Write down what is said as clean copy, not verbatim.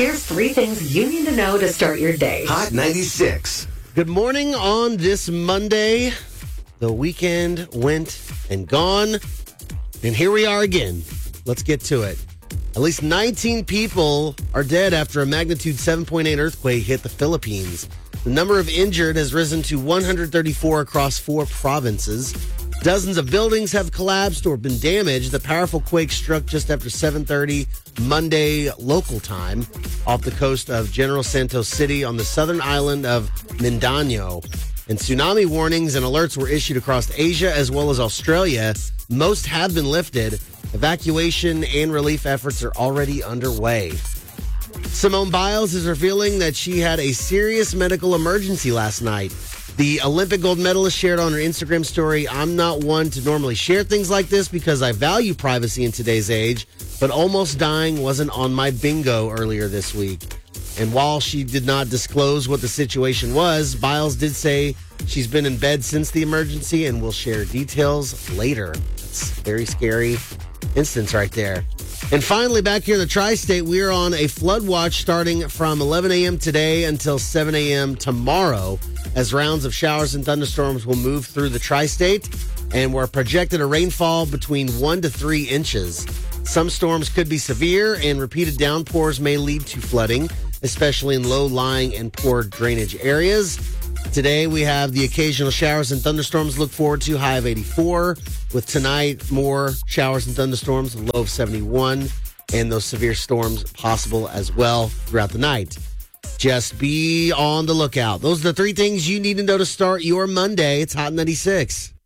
Here's 3 things you need to know to start your day. Hot 96. Good morning on this Monday. The weekend went and gone, and here we are again. Let's get to it. At least 19 people are dead after a magnitude 7.8 earthquake hit the Philippines. The number of injured has risen to 134 across 4 provinces. Dozens of buildings have collapsed or been damaged. The powerful quake struck just after 7:30 Monday local time off the coast of General Santos City on the southern island of Mindanao. And tsunami warnings and alerts were issued across Asia as well as Australia. Most have been lifted. Evacuation and relief efforts are already underway. Simone Biles is revealing that she had a serious medical emergency last night. The Olympic gold medalist shared on her Instagram story, "I'm not one to normally share things like this because I value privacy in today's age, but almost dying wasn't on my bingo earlier this week." And while she did not disclose what the situation was, Biles did say she's been in bed since the emergency and will share details later. That's a very scary instance right there. And finally, back here in the tri-state, we are on a flood watch starting from 11 a.m. today until 7 a.m. tomorrow, as rounds of showers and thunderstorms will move through the tri-state, and we're projected a rainfall between 1 to 3 inches. Some storms could be severe, and repeated downpours may lead to flooding, especially in low-lying and poor drainage areas. Today, we have the occasional showers and thunderstorms to look forward to, high of 84. With tonight, more showers and thunderstorms, low of 71, and those severe storms possible as well throughout the night. Just be on the lookout. Those are the 3 things you need to know to start your Monday. It's Hot 96.